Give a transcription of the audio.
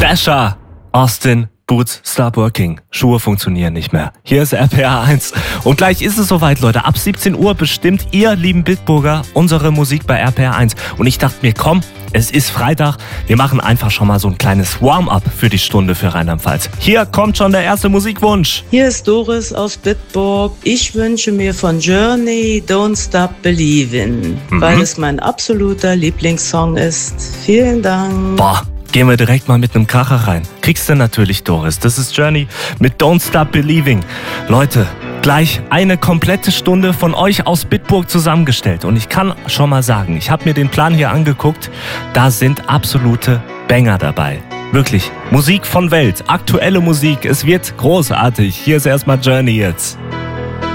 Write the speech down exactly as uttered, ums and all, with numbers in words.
Thrasher, Austin, Boots, Stop Working. Schuhe funktionieren nicht mehr. Hier ist R P R eins. Und gleich ist es soweit, Leute. Ab siebzehn Uhr bestimmt ihr, lieben Bitburger, unsere Musik bei R P R eins. Und ich dachte mir, komm, es ist Freitag. Wir machen einfach schon mal so ein kleines Warm-up für die Stunde für Rheinland-Pfalz. Hier kommt schon der erste Musikwunsch. Hier ist Doris aus Bitburg. Ich wünsche mir von Journey Don't Stop Believin', mhm. weil es mein absoluter Lieblingssong ist. Vielen Dank. Boah. Gehen wir direkt mal mit einem Kracher rein. Kriegst du natürlich, Doris. Das ist Journey mit Don't Stop Believing. Leute, gleich eine komplette Stunde von euch aus Bitburg zusammengestellt. Und ich kann schon mal sagen, ich habe mir den Plan hier angeguckt. Da sind absolute Banger dabei. Wirklich, Musik von Welt, aktuelle Musik. Es wird großartig. Hier ist erstmal Journey jetzt.